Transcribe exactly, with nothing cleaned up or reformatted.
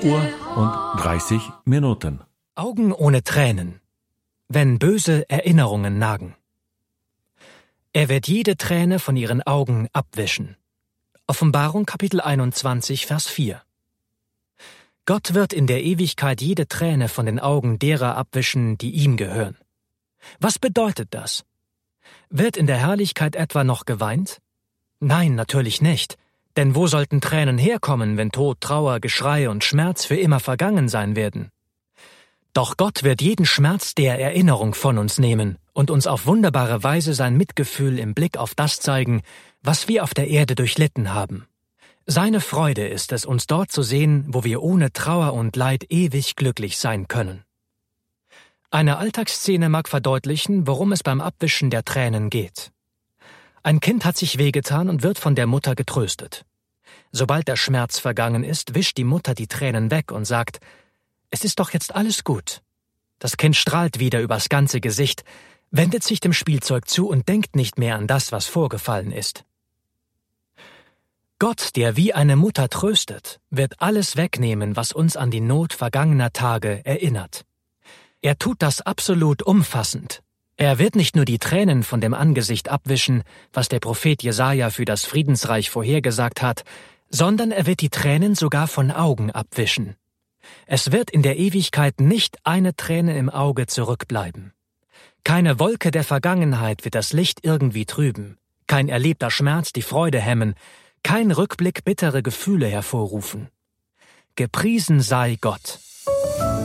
Uhr und dreißig Minuten. Augen ohne Tränen, wenn böse Erinnerungen nagen. Er wird jede Träne von ihren Augen abwischen. Offenbarung Kapitel einundzwanzig, Vers vier. Gott wird in der Ewigkeit jede Träne von den Augen derer abwischen, die ihm gehören. Was bedeutet das? Wird in der Herrlichkeit etwa noch geweint? Nein, natürlich nicht. Denn wo sollten Tränen herkommen, wenn Tod, Trauer, Geschrei und Schmerz für immer vergangen sein werden? Doch Gott wird jeden Schmerz der Erinnerung von uns nehmen und uns auf wunderbare Weise sein Mitgefühl im Blick auf das zeigen, was wir auf der Erde durchlitten haben. Seine Freude ist es, uns dort zu sehen, wo wir ohne Trauer und Leid ewig glücklich sein können. Eine Alltagsszene mag verdeutlichen, worum es beim Abwischen der Tränen geht. Ein Kind hat sich wehgetan und wird von der Mutter getröstet. Sobald der Schmerz vergangen ist, wischt die Mutter die Tränen weg und sagt: »Es ist doch jetzt alles gut.« Das Kind strahlt wieder übers ganze Gesicht, wendet sich dem Spielzeug zu und denkt nicht mehr an das, was vorgefallen ist. Gott, der wie eine Mutter tröstet, wird alles wegnehmen, was uns an die Not vergangener Tage erinnert. Er tut das absolut umfassend. Er wird nicht nur die Tränen von dem Angesicht abwischen, was der Prophet Jesaja für das Friedensreich vorhergesagt hat, sondern er wird die Tränen sogar von Augen abwischen. Es wird in der Ewigkeit nicht eine Träne im Auge zurückbleiben. Keine Wolke der Vergangenheit wird das Licht irgendwie trüben, kein erlebter Schmerz die Freude hemmen, kein Rückblick bittere Gefühle hervorrufen. Gepriesen sei Gott!